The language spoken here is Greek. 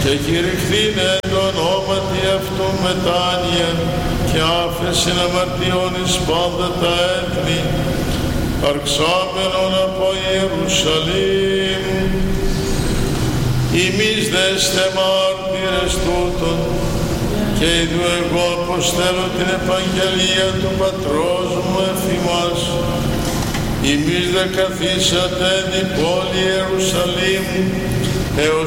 και κηρυχθήνε το ονόματι αυτού μετάνοια και άφεσιν αμαρτιών εις πάντα τα έθνη, αρξάμενον από Ιερουσαλήμ. Εμείς δέστε μάρτυρες τούτων, και ειδού εγώ αποστέλω την επαγγελία του πατρός μου εφημάς. Εμείς δε καθίσατε την πόλη Ιερουσαλήμ έως